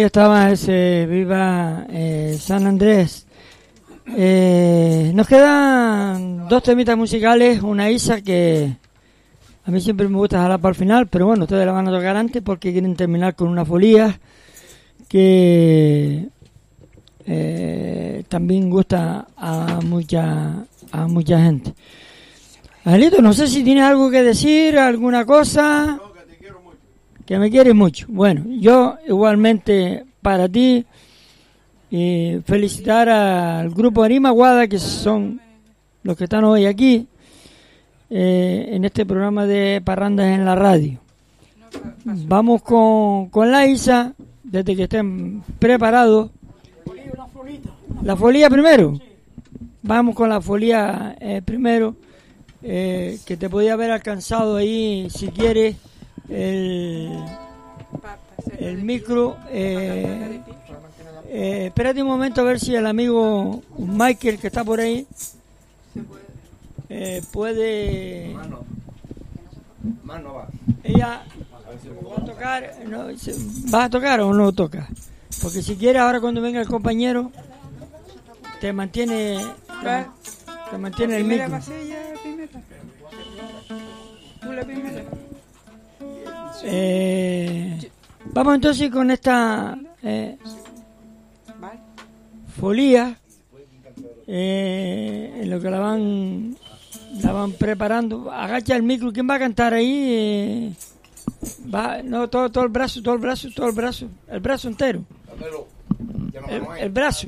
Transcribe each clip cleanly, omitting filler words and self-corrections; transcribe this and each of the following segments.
estaba ese Viva San Andrés. Nos quedan dos temitas musicales, una Isa que a mí siempre me gusta jalar para el final, pero bueno, ustedes la van a tocar antes porque quieren terminar con una folía que también gusta a mucha gente. Angelito, no sé si tienes algo que decir, alguna cosa. No, que te quiero mucho. Que me quieres mucho. Bueno, yo igualmente para ti felicitar al grupo Arima Guada, que son los que están hoy aquí en este programa de Parrandas en la Radio. Vamos con la Isa, desde que estén preparados. La folía primero. Vamos con la folía primero, que te podía haber alcanzado ahí, si quieres, el micro. Espérate un momento a ver si el amigo Michael, que está por ahí, puede. Más no va. Ella va a tocar. No, ¿vas a tocar o no toca? Porque si quieres, ahora cuando venga el compañero, te mantiene el micro. Vamos entonces con esta folía, en lo que la van preparando. Agacha el micro. ¿Quién va a cantar ahí? No, todo el brazo, el brazo entero, el brazo.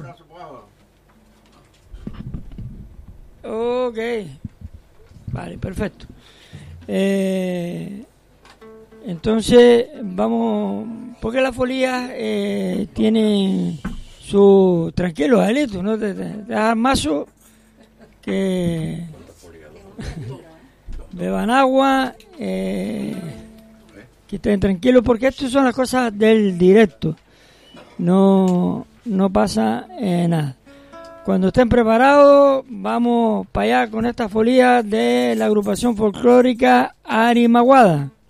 Ok, vale, perfecto. Entonces vamos, porque la folía tiene su tranquilo, Alito, no te das mazo, que beban agua, que estén tranquilos, porque estas son las cosas del directo, no pasa nada. Cuando estén preparados, vamos para allá con esta folía de la agrupación folclórica Arima Guada.